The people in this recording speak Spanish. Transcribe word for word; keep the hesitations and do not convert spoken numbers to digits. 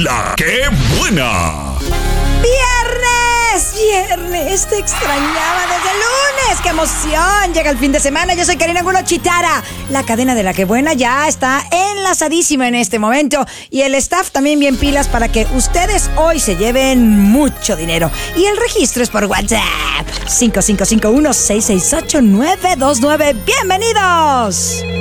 La ¡Qué Buena! ¡Viernes! ¡Viernes! Te extrañaba desde el lunes. ¡Qué emoción! Llega el fin de semana. Yo soy Karina Angulo Chitara. La cadena de La Qué Buena ya está enlazadísima en este momento. Y el staff también bien pilas para que ustedes hoy se lleven mucho dinero. Y el registro es por WhatsApp. cinco cinco cinco uno, seis seis ocho, nueve dos nueve. ¡Bienvenidos!